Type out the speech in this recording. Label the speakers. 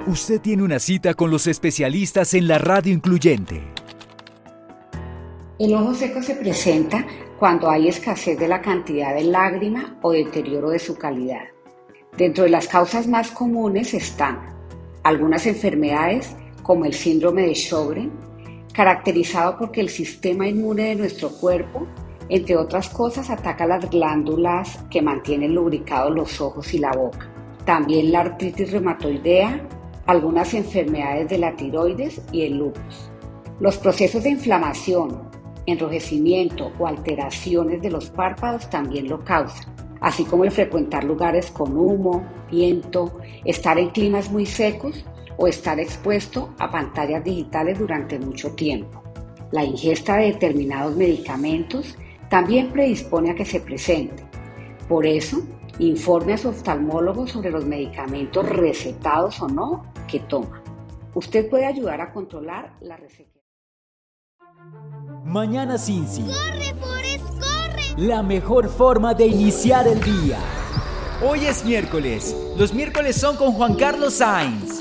Speaker 1: Usted tiene una cita con los especialistas en la radio incluyente.
Speaker 2: El ojo seco se presenta cuando hay escasez de la cantidad de lágrima o deterioro de su calidad. Dentro de las causas más comunes están algunas enfermedades como el síndrome de Sjögren, caracterizado porque el sistema inmune de nuestro cuerpo, entre otras cosas, ataca las glándulas que mantienen lubricados los ojos y la boca. También la artritis reumatoidea, algunas enfermedades de la tiroides y el lupus. Los procesos de inflamación, enrojecimiento o alteraciones de los párpados también lo causan, así como el frecuentar lugares con humo, viento, estar en climas muy secos o estar expuesto a pantallas digitales durante mucho tiempo. La ingesta de determinados medicamentos también predispone a que se presente. Por eso, informe a su oftalmólogo sobre los medicamentos recetados o no que toma. Usted puede ayudar a controlar la resequedad.
Speaker 1: Mañana Cincy.
Speaker 3: ¡Corre, Forrest, corre!
Speaker 1: La mejor forma de iniciar el día. Hoy es miércoles. Los miércoles son con Juan Carlos Sainz.